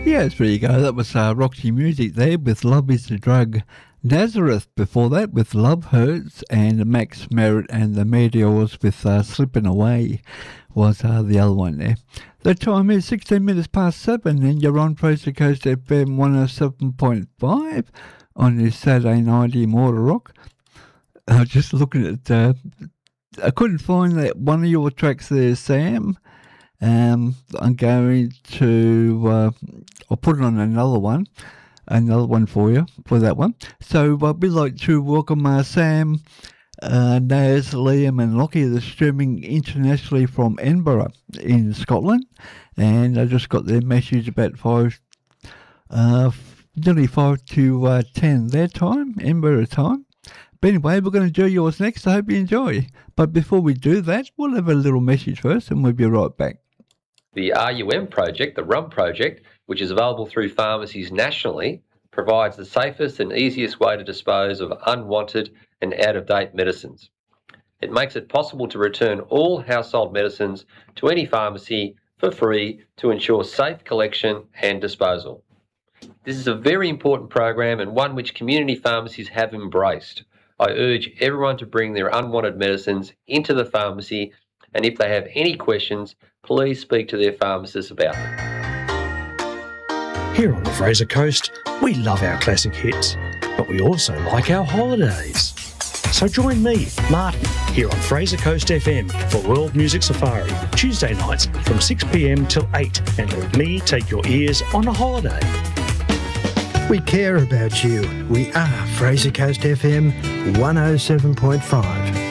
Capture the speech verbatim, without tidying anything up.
Yes, there you go. That was uh, Roxy Music there with Love is the Drug. Nazareth before that with Love Hurts, and Max Merritt and the Meteors with uh, Slipping Away was uh, the other one there. The time is sixteen minutes past seven, and you're on Fraser Coast F M one oh seven point five on this Saturday night in Water Rock. I was just looking at, uh, I couldn't find that one of your tracks there, Sam. Um, I'm going to, uh, I'll put it on another one, another one for you, for that one. So uh, we'd like to welcome uh, Sam, uh, Naz, Liam and Lockie. They're streaming internationally from Edinburgh in Scotland. And I just got their message about five, uh, nearly five to uh, ten their time, Edinburgh time. But anyway, we're going to do yours next. I hope you enjoy. But before we do that, we'll have a little message first and we'll be right back. The R U M project, the RUM project, which is available through pharmacies nationally, provides the safest and easiest way to dispose of unwanted and out-of-date medicines. It makes it possible to return all household medicines to any pharmacy for free to ensure safe collection and disposal. This is a very important program and one which community pharmacies have embraced. I urge everyone to bring their unwanted medicines into the pharmacy, and if they have any questions, please speak to their pharmacist about them. Here on the Fraser Coast, we love our classic hits, but we also like our holidays. So join me, Martin, here on Fraser Coast F M for World Music Safari, Tuesday nights from six p m till eight, and let me take your ears on a holiday. We care about you. We are Fraser Coast F M one oh seven point five.